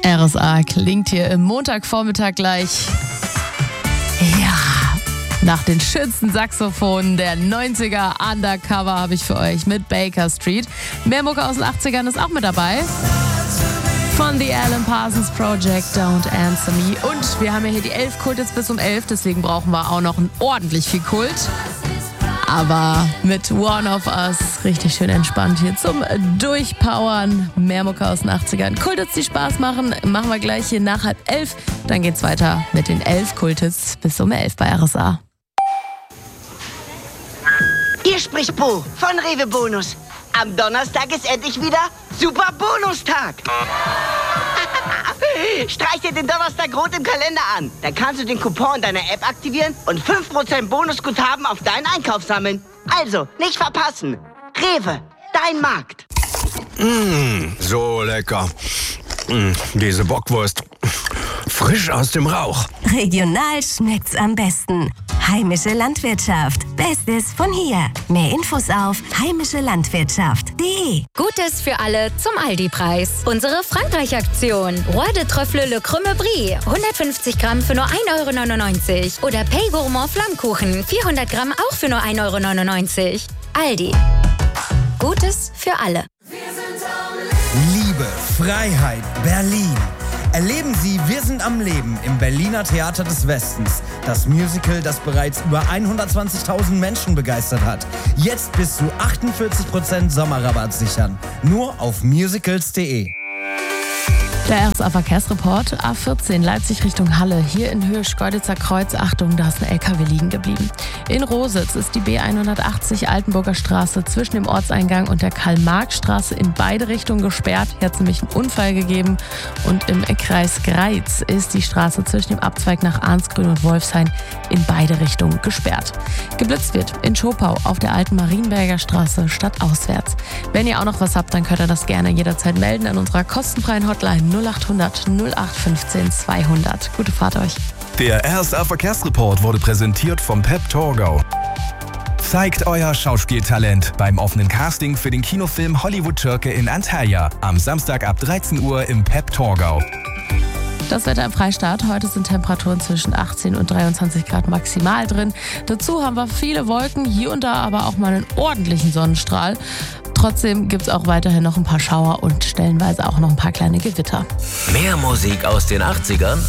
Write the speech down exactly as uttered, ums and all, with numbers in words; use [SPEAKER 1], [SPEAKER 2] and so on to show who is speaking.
[SPEAKER 1] R S A klingt hier im Montagvormittag gleich. Ja, nach den schönsten Saxophonen der neunziger Undercover habe ich für euch mit Baker Street. Mehr Mucke aus den achtzigern ist auch mit dabei. Von The Alan Parsons Project, Don't Answer Me. Und wir haben ja hier die elf Kultits bis um elf, deswegen brauchen wir auch noch ein ordentlich viel Kult. Aber mit One of Us richtig schön entspannt hier zum Durchpowern. Mehr Mucke aus den achtzigern. Kultits, die Spaß machen, machen wir gleich hier nach halb elf. Dann geht's weiter mit den elf Kultits bis um elf bei R S A.
[SPEAKER 2] Hier spricht Bo von Rewe Bonus. Am Donnerstag ist endlich wieder Super Bonustag. Streich dir den Donnerstag rot im Kalender an. Dann kannst du den Coupon in deiner App aktivieren und fünf Prozent Bonusguthaben auf deinen Einkauf sammeln. Also, nicht verpassen. Rewe, dein Markt.
[SPEAKER 3] Mmh, so lecker. Mmh, diese Bockwurst. Frisch aus dem Rauch.
[SPEAKER 4] Regional schmeckt's am besten. Heimische Landwirtschaft. Bestes von hier. Mehr Infos auf heimische landwirtschaft punkt de.
[SPEAKER 5] Gutes für alle zum Aldi-Preis. Unsere Frankreich-Aktion. Roi de Trüffle Le Crème Brie. hundertfünfzig Gramm für nur ein Euro neunundneunzig. Oder Pay Gourmand Flammkuchen. vierhundert Gramm auch für nur ein Euro neunundneunzig. Aldi. Gutes für alle.
[SPEAKER 6] Liebe, Freiheit, Berlin. Erleben Sie Wir sind am Leben im Berliner Theater des Westens. Das Musical, das bereits über hundertzwanzigtausend Menschen begeistert hat. Jetzt bis zu achtundvierzig Prozent Sommerrabatt sichern. Nur auf musicals punkt de.
[SPEAKER 1] Der R S A-Verkehrsreport A vierzehn Leipzig Richtung Halle. Hier in Höhe Schkeuditzer Kreuz. Achtung, da ist ein L K W liegen geblieben. In Rositz ist die B hundertachtzig Altenburger Straße zwischen dem Ortseingang und der Karl-Marx-Straße in beide Richtungen gesperrt. Hier hat es nämlich einen Unfall gegeben. Und im Kreis Greiz ist die Straße zwischen dem Abzweig nach Arnsgrün und Wolfshain in beide Richtungen gesperrt. Geblitzt wird in Schopau auf der alten Marienberger Straße stadtauswärts. Wenn ihr auch noch was habt, dann könnt ihr das gerne jederzeit melden an unserer kostenfreien Hotline null achthundert null acht fünfzehn zweihundert. Gute Fahrt euch.
[SPEAKER 7] Der R S A-Verkehrsreport wurde präsentiert vom Pep Torgau. Zeigt euer Schauspieltalent beim offenen Casting für den Kinofilm Hollywood Türke in Antalya am Samstag ab dreizehn Uhr im Pep Torgau.
[SPEAKER 1] Das Wetter im Freistaat. Heute sind Temperaturen zwischen achtzehn und dreiundzwanzig Grad maximal drin. Dazu haben wir viele Wolken, hier und da aber auch mal einen ordentlichen Sonnenstrahl. Trotzdem gibt es auch weiterhin noch ein paar Schauer und stellenweise auch noch ein paar kleine Gewitter.
[SPEAKER 8] Mehr Musik aus den achtzigern